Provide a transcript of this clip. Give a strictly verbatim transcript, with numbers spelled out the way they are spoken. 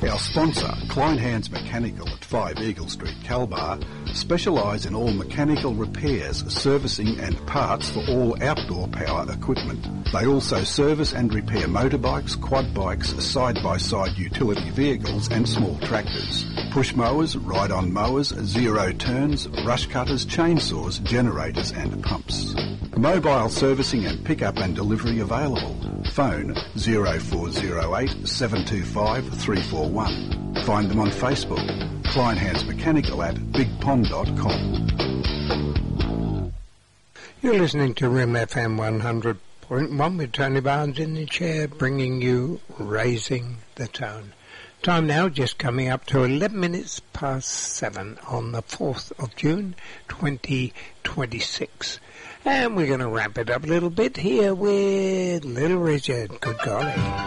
Our sponsor, Klein Hands Mechanical at five Eagle Street, Calbar, specialise in all mechanical repairs, servicing and parts for all outdoor power equipment. They also service and repair motorbikes, quad bikes, side-by-side utility vehicles and small tractors. Push mowers, ride-on mowers, zero turns, rush cutters, chainsaws, generators and pumps. Mobile servicing and pick-up and delivery available. Phone zero four zero eight, seven two five, three four one. Find them on Facebook. Klein Hands Mechanical at big pond dot com. You're listening to R I M F M one hundred point one with Tony Barnes in the chair, bringing you Raising the Tone. Time now just coming up to eleven minutes past seven on the fourth of June twenty twenty-six. And we're going to wrap it up a little bit here with Little Richard. Good golly.